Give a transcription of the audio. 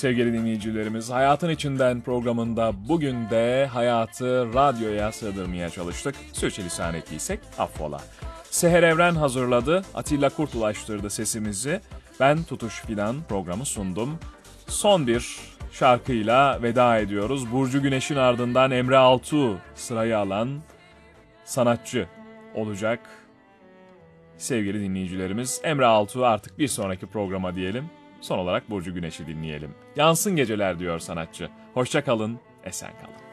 Sevgili dinleyicilerimiz, Hayatın İçinden programında bugün de hayatı radyoya sığdırmaya çalıştık. Sürçülisan ettiysek affola. Seher Evren hazırladı, Atilla Kurt ulaştırdı sesimizi. Ben Tutuş Fidan programı sundum. Son bir şarkıyla veda ediyoruz. Burcu Güneş'in ardından Emre Altuğ sırayı alan sanatçı olacak. Sevgili dinleyicilerimiz, Emre Altuğ artık bir sonraki programa diyelim. Son olarak Burcu Güneş'i dinleyelim. Yansın geceler diyor sanatçı. Hoşça kalın, esen kalın.